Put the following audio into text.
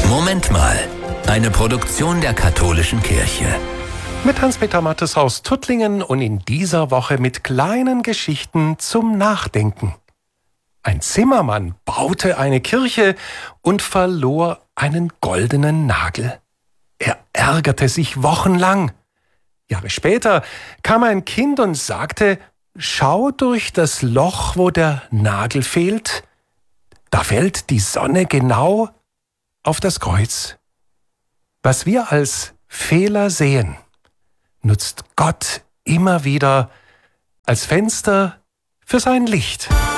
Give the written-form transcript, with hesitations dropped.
Moment mal. Eine Produktion der Katholischen Kirche. Mit Hans-Peter Mattes aus Tuttlingen und in dieser Woche mit kleinen Geschichten zum Nachdenken. Ein Zimmermann baute eine Kirche und verlor einen goldenen Nagel. Er ärgerte sich wochenlang. Jahre später kam ein Kind und sagte: Schau durch das Loch, wo der Nagel fehlt. Da fällt die Sonne genau auf das Kreuz. Was wir als Fehler sehen, nutzt Gott immer wieder als Fenster für sein Licht.